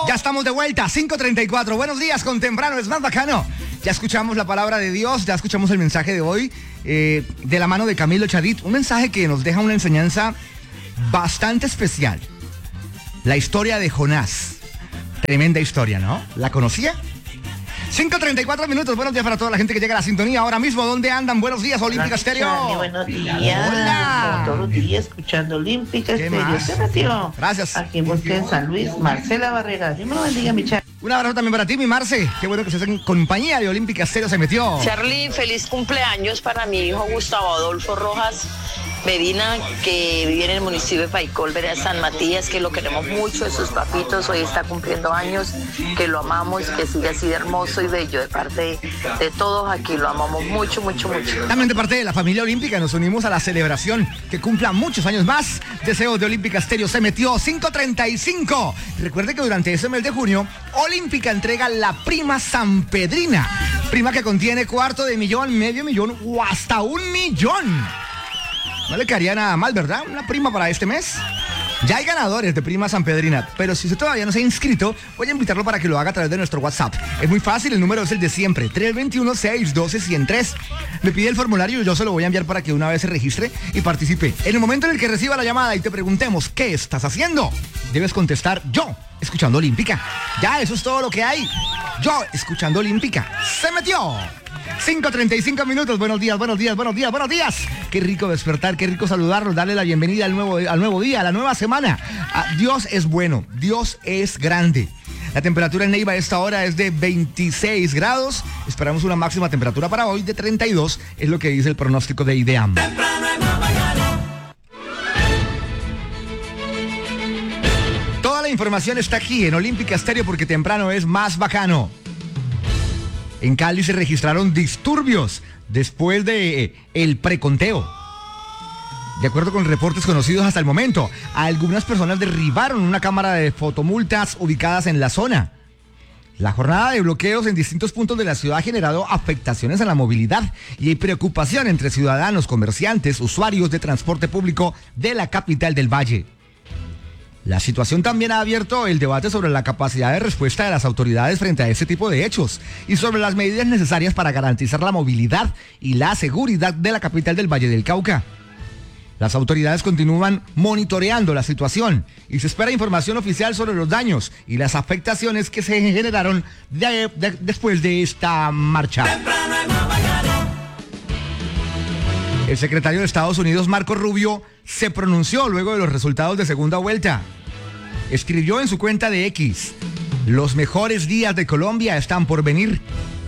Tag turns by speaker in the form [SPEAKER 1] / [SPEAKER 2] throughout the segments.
[SPEAKER 1] Ya estamos de vuelta, 5:34. Buenos días con Temprano es más bacano. Ya escuchamos la palabra de Dios, ya escuchamos el mensaje de hoy de la mano de Camilo Chadid. Un mensaje que nos deja una enseñanza bastante especial. La historia de Jonás. Tremenda historia, ¿no? ¿La conocía? 5:34 minutos. Buenos días para toda la gente que llega a la sintonía ahora mismo. ¿Dónde andan? Buenos días, Olímpica Estéreo.
[SPEAKER 2] Buenos días.
[SPEAKER 1] Hola.
[SPEAKER 2] Como todos los días escuchando Olímpica Estéreo. ¿Se metió?
[SPEAKER 1] Gracias.
[SPEAKER 2] Aquí en Bosque en San Luis, Marcela Barrera. Dios me lo bendiga, mi Char.
[SPEAKER 1] Un abrazo también para ti, mi Marce. Qué bueno que estés en compañía de Olímpica Estéreo. Se metió.
[SPEAKER 3] Charlie, feliz cumpleaños para mi hijo Gustavo Adolfo Rojas Medina, que vive en el municipio de Paicol, vereda San Matías, que lo queremos mucho, de sus papitos. Hoy está cumpliendo años, que lo amamos, que siga así de hermoso y bello. De parte de todos aquí lo amamos mucho, mucho, mucho.
[SPEAKER 1] También de parte de la familia olímpica nos unimos a la celebración. Que cumpla muchos años más. Deseos de Olímpica Estéreo. Se metió 5:35. Recuerde que durante ese mes de junio, Olímpica entrega la prima sanpedrina. Prima que contiene $250,000, $500,000 o hasta $1,000,000. No le quedaría nada mal, ¿verdad? Una prima para este mes. Ya hay ganadores de prima sanpedrina, pero si usted todavía no se ha inscrito, voy a invitarlo para que lo haga a través de nuestro WhatsApp. Es muy fácil, el número es el de siempre, 321-612-103. Me pide el formulario y yo se lo voy a enviar para que una vez se registre y participe. En el momento en el que reciba la llamada y te preguntemos ¿qué estás haciendo?, debes contestar yo, escuchando Olímpica. Ya, eso es todo lo que hay. Yo, escuchando Olímpica. ¡Se metió! 5:35 minutos. Buenos días, buenos días, buenos días, buenos días. Qué rico despertar, qué rico saludarlos, darle la bienvenida al nuevo día, a la nueva semana. Dios es bueno, Dios es grande. La temperatura en Neiva a esta hora es de 26 grados. Esperamos una máxima temperatura para hoy de 32. Es lo que dice el pronóstico de IDEAM. Toda la información está aquí en Olímpica Estéreo porque temprano es más bacano. En Cali se registraron disturbios después de el preconteo. De acuerdo con reportes conocidos hasta el momento, algunas personas derribaron una cámara de fotomultas ubicadas en la zona. La jornada de bloqueos en distintos puntos de la ciudad ha generado afectaciones a la movilidad y hay preocupación entre ciudadanos, comerciantes, usuarios de transporte público de la capital del Valle. La situación también ha abierto el debate sobre la capacidad de respuesta de las autoridades frente a este tipo de hechos y sobre las medidas necesarias para garantizar la movilidad y la seguridad de la capital del Valle del Cauca. Las autoridades continúan monitoreando la situación y se espera información oficial sobre los daños y las afectaciones que se generaron después de esta marcha. El secretario de Estados Unidos, Marco Rubio, se pronunció luego de los resultados de segunda vuelta. Escribió en su cuenta de X: los mejores días de Colombia están por venir.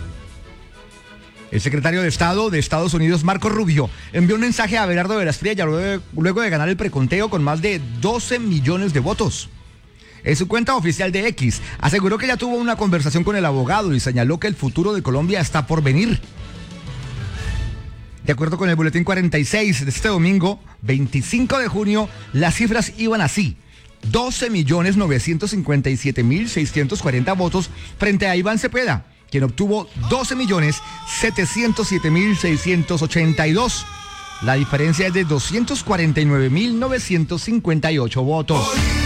[SPEAKER 1] El secretario de Estado de Estados Unidos, Marco Rubio, envió un mensaje a Abelardo de la Espriella luego de ganar el preconteo con más de 12 millones de votos. En su cuenta oficial de X, aseguró que ya tuvo una conversación con el abogado y señaló que el futuro de Colombia está por venir. De acuerdo con el boletín 46 de este domingo, 25 de junio, las cifras iban así: 12.957.640 votos frente a Iván Cepeda, quien obtuvo 12.707.682. La diferencia es de 249.958 votos.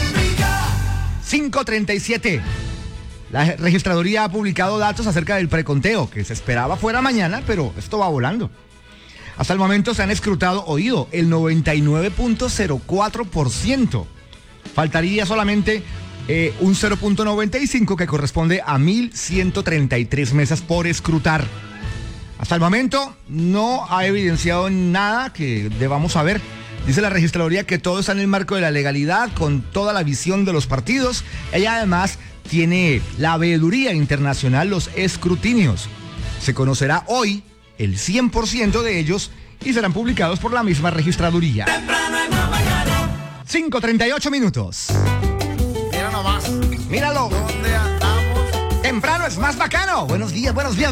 [SPEAKER 1] 5:37. La registraduría ha publicado datos acerca del preconteo, que se esperaba fuera mañana, pero esto va volando. Hasta el momento se han escrutado el 99.04%. Faltaría solamente un 0.95 que corresponde a 1.133 mesas por escrutar. Hasta el momento no ha evidenciado nada que debamos saber. Dice la registraduría que todo está en el marco de la legalidad, con toda la visión de los partidos. Ella además tiene la veeduría internacional, los escrutinios. Se conocerá hoy el 100% de ellos y serán publicados por la misma registraduría. 5:38 minutos.
[SPEAKER 4] Mira nomás.
[SPEAKER 1] Míralo.
[SPEAKER 4] ¿Dónde andamos?
[SPEAKER 1] Temprano es más bacano. Buenos días, buenos días.